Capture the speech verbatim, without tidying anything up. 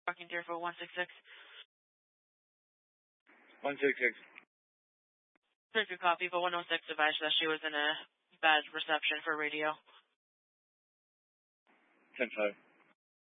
Talking Deerfield one six six. one six six. Very good copy, but one oh six advised that she was in a bad reception for radio. ten five.